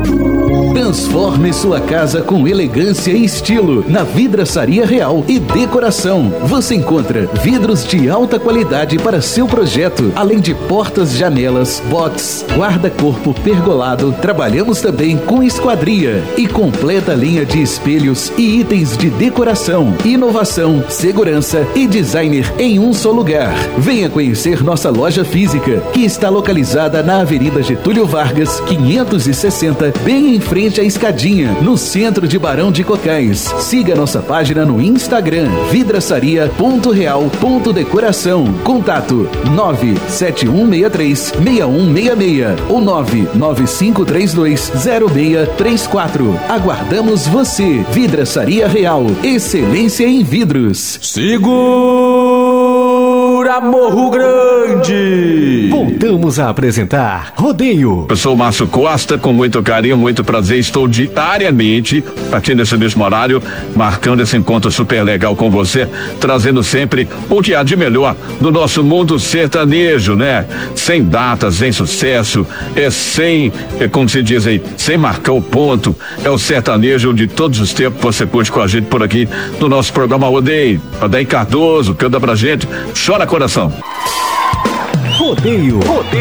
Transforme sua casa com elegância e estilo na Vidraçaria Real e Decoração. Você encontra vidros de alta qualidade para seu projeto, além de portas, janelas, box, guarda-corpo pergolado. Trabalhamos também com esquadria e completa linha de espelhos e itens de decoração, inovação, segurança e designer em um só lugar. Venha conhecer nossa loja física, que está localizada na Avenida Getúlio Vargas, 560, bem em frente à escadinha, no centro de Barão de Cocais. Siga nossa página no Instagram, vidraçaria.real.decoração. Contato 971636166 ou 995320634. Aguardamos você. Vidraçaria Real, excelência em vidros. Segura Morro Grande! Voltamos a apresentar Rodeio. Eu sou o Márcio Costa, com muito carinho, muito prazer. Estou diariamente, a partir desse mesmo horário, marcando esse encontro super legal com você, trazendo sempre o que há de melhor do nosso mundo sertanejo, né? Sem datas, sem sucesso, sem, como se diz aí, sem marcar o ponto. É o sertanejo de todos os tempos. Você curte com a gente por aqui no nosso programa Rodeio. Adair Cardoso canta pra gente, Chora Coração. Rodeio.